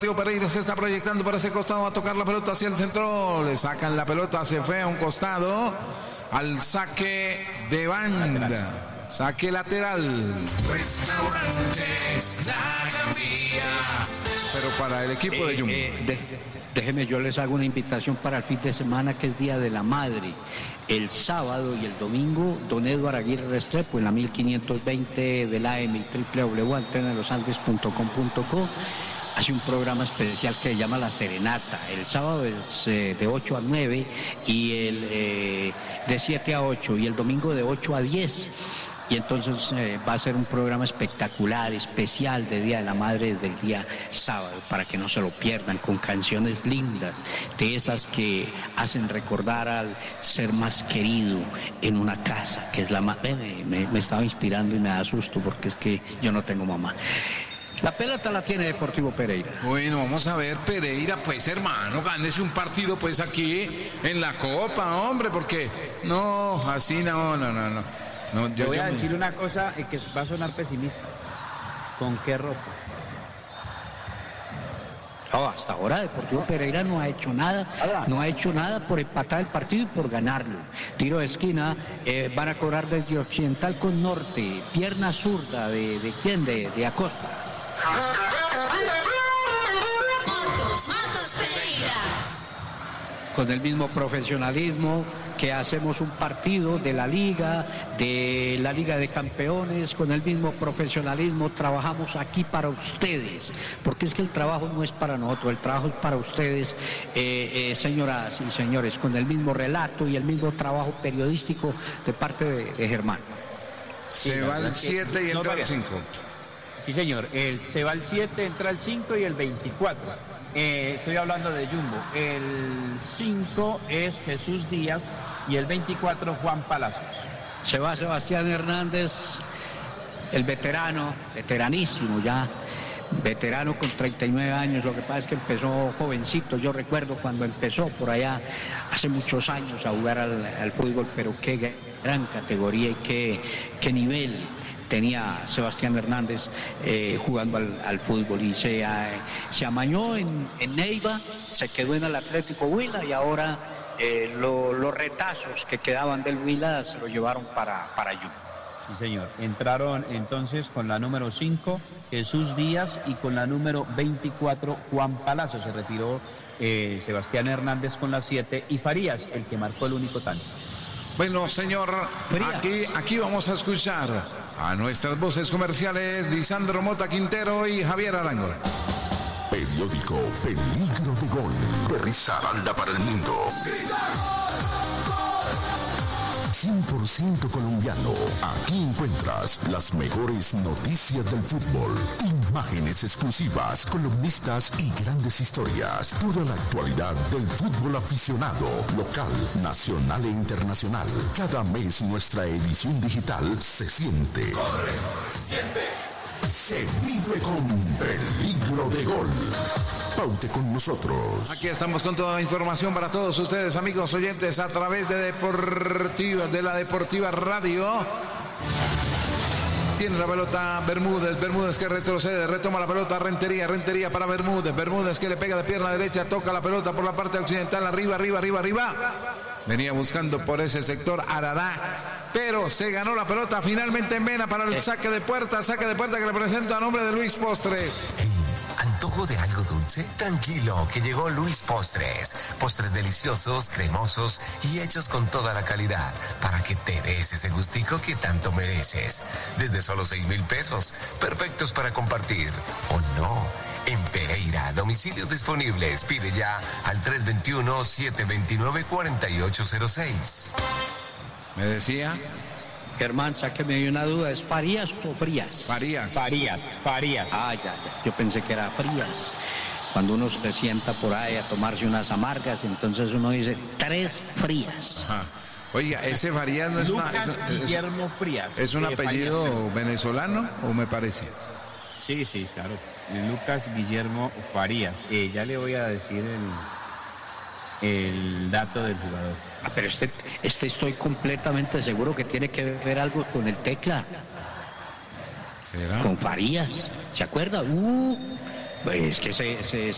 Pereira se está proyectando por ese costado, va a tocar la pelota hacia el centro, le sacan la pelota, se fue a un costado, al saque de banda, saque lateral. Restaurante La Gambia. Pero para el equipo de Jumbo. Déjeme, yo les hago una invitación para el fin de semana, que es Día de la Madre. El sábado y el domingo, don Eduardo Aguirre Restrepo en la 1520 del AM y www.antenadelosandes.com.co hace un programa especial que se llama La Serenata. El sábado es de 8 a 9 y el de 7 a 8 y el domingo de 8 a 10. Y entonces va a ser un programa espectacular, especial de Día de la Madre desde el día sábado, para que no se lo pierdan, con canciones lindas, de esas que hacen recordar al ser más querido en una casa, que es la madre. Me estaba inspirando y me da susto porque es que yo no tengo mamá. La pelota la tiene Deportivo Pereira. Bueno, vamos a ver, Pereira, pues hermano, gánese un partido pues aquí en la Copa, hombre, porque no, así no. No, yo voy a decir una cosa que va a sonar pesimista. ¿Con qué ropa? No, hasta ahora Deportivo Pereira no ha hecho nada por empatar el partido y por ganarlo. Tiro de esquina, van a cobrar desde Occidental con Norte, pierna zurda, ¿de quién? De Acosta. Con el mismo profesionalismo que hacemos un partido de la Liga de Campeones, con el mismo profesionalismo trabajamos aquí para ustedes, porque es que el trabajo no es para nosotros, el trabajo es para ustedes, señoras y señores, con el mismo relato y el mismo trabajo periodístico de parte de Germán. Se va el 7 y entra el 5. Sí, señor, se va el 7, entra el 5 y el 24. Estoy hablando de Jumbo. El 5 es Jesús Díaz y el 24 Juan Palacios. Se va Sebastián Hernández, el veteranísimo ya, veterano con 39 años. Lo que pasa es que empezó jovencito. Yo recuerdo cuando empezó por allá hace muchos años a jugar al fútbol, pero qué gran categoría y qué nivel tenía Sebastián Hernández jugando al fútbol, y se amañó en Neiva, se quedó en el Atlético Huila, y ahora los retazos que quedaban del Huila se lo llevaron para Jumbo. Sí, señor. Entraron entonces con la número 5 Jesús Díaz y con la número 24 Juan Palacio. Se retiró Sebastián Hernández con la 7 y Farías, el que marcó el único tanto. Bueno, señor, aquí vamos a escuchar a nuestras voces comerciales, Lisandro Mota Quintero y Javier Arango. Periódico Peligro de Gol. Risaralda para el mundo. 100% colombiano. Aquí encuentras las mejores noticias del fútbol, imágenes exclusivas, columnistas y grandes historias. Toda la actualidad del fútbol aficionado, local, nacional e internacional. Cada mes nuestra edición digital se siente. Corre, se siente. Se vive con Peligro de Gol. Paute con nosotros. Aquí estamos con toda la información para todos ustedes, amigos oyentes, a través de la Deportiva Radio. Tiene la pelota Bermúdez que retrocede, retoma la pelota Rentería para Bermúdez que le pega de pierna derecha, toca la pelota por la parte occidental, arriba. Venía buscando por ese sector Arará, pero se ganó la pelota finalmente en Mena para el saque de puerta que le presento a nombre de Luis Postres. ¿Antojo de algo dulce? Tranquilo, que llegó Luis Postres. Postres deliciosos, cremosos y hechos con toda la calidad para que te des ese gustico que tanto mereces. Desde solo 6,000 pesos, perfectos para compartir. ¿O no? En Pereira, domicilios disponibles. Pide ya al 321-729-4806. ¿Me decía? Germán, sáqueme de una duda, ¿es Farías o Frías? Farías. Ah, ya. Yo pensé que era Frías. Cuando uno se sienta por ahí a tomarse unas amargas, entonces uno dice 3 frías. Ajá. Oiga, ese Farías no es Lucas Guillermo Frías. ¿Es un apellido Farías venezolano o me parece? Sí, claro. Lucas Guillermo Farías. Ya le voy a decir el dato del jugador. Pero este estoy completamente seguro que tiene que ver algo con el Tecla. ¿Será? Con Farías. ¿Se acuerda? Es que se